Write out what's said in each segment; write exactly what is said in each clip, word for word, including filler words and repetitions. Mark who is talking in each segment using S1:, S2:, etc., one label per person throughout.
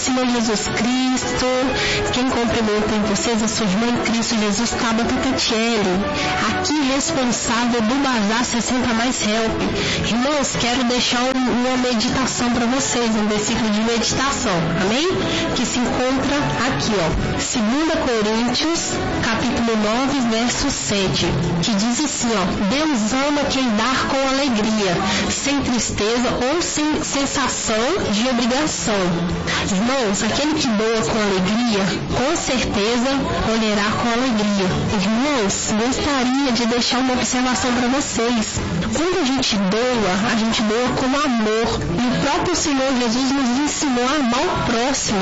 S1: Senhor Jesus Cristo. Quem cumprimenta em vocês é sua irmã em Cristo Jesus, Tabata Catiele, aqui responsável do Bazar sessenta mais Help. Irmãos, quero deixar uma meditação para vocês, um versículo de meditação, amém? Que se encontra aqui, ó, segunda Coríntios, capítulo nove, verso sete, que diz assim, ó: Deus ama quem dá com alegria, sem tristeza ou sem sensação de obrigação. Irmãos, aquele que doa com alegria, com certeza colherá com alegria. Irmãos, gostaria de deixar uma observação para vocês. Quando a gente doa, a gente doa com amor. E o próprio Senhor Jesus nos ensinou a amar o próximo.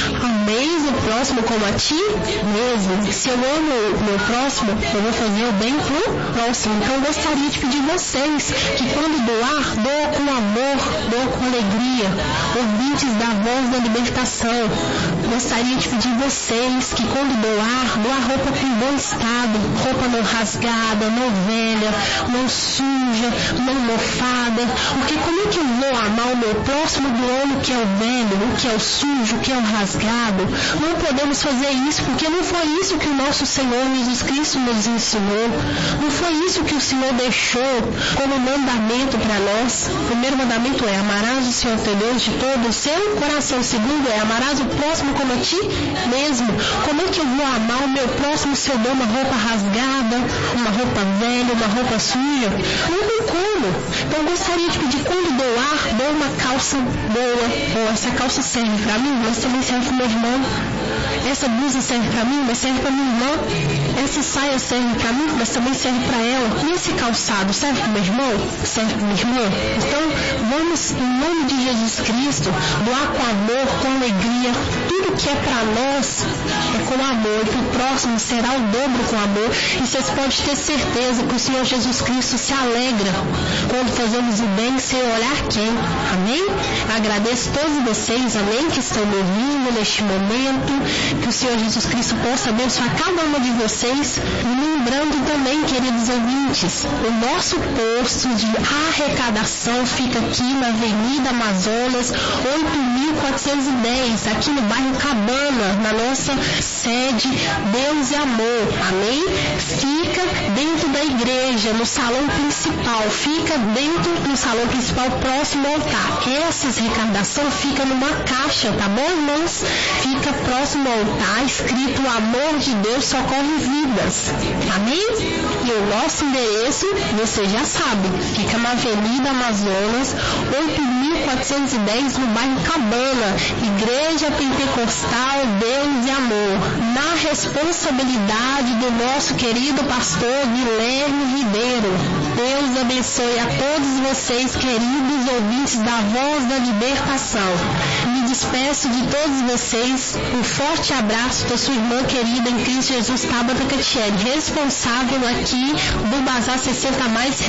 S1: Ameis o próximo como a ti mesmo. Se eu amo o meu próximo, eu vou fazer o bem pro próximo. Então eu gostaria de pedir a vocês que quando doar, doa com amor, doa com alegria. Ouvintes da Voz da Libertação, gostaria de pedir a vocês que quando doar, doar roupa com bom estado, roupa não rasgada, não velha, não suja, não mofada. Porque como é que eu vou amar o meu próximo doando o que é o velho, o que é o sujo, o que é o rasgado? Não podemos fazer isso, porque não foi isso que o nosso Senhor Jesus Cristo nos ensinou. Não foi isso que o Senhor deixou como mandamento para nós. O primeiro mandamento é: amarás o Senhor teu Deus de todo o seu coração. O segundo é: amarás o próximo como a ti mesmo. Como é que eu vou amar o meu próximo se eu dou uma roupa rasgada, uma roupa velha, uma roupa suja? Não tem como. Então eu gostaria de pedir, quando doar, dou uma calça boa. Ou essa calça serve para mim, mas também serve para o meu irmão. Essa blusa serve para mim, mas serve para minha irmã. Essa saia serve para mim, mas também serve para ela. E esse calçado serve para o meu irmão? Serve para minha irmã? Então vamos, em nome de Jesus Cristo, doar com amor, com alegria. Tudo que é para nós é com amor, e para o próximo será o dobro com amor. E vocês podem ter certeza que o Senhor Jesus Cristo se alegra quando fazemos o bem sem olhar quem. Amém? Agradeço a todos vocês, amém, que estão me ouvindo neste momento. Que o Senhor Jesus Cristo possa abençoar cada uma de vocês. E lembrando também, queridos ouvintes, o nosso posto de arrecadação fica aqui na Avenida Amazonas oito mil quatrocentos e dez, aqui no bairro Cabana, na nossa sede Deus e Amor, amém? Fica dentro da igreja, no salão principal, fica dentro do salão principal, próximo ao altar. Essas arrecadação fica numa caixa, tá bom, irmãos? Fica próximo ao altar, escrito: o amor de Deus socorre vidas, amém? E o nosso endereço, você já sabe, fica na Avenida Amazonas, oito mil quatrocentos e dez, no bairro Cabana, Igreja Pentecostal Deus e Amor, na responsabilidade do nosso querido pastor Guilherme Ribeiro. Deus abençoe a todos vocês, queridos ouvintes da Voz da Libertação. Me despeço de todos vocês. Um forte abraço da sua irmã querida em Cristo Jesus, Tabata Catiele, responsável aqui do Bazar sessenta mais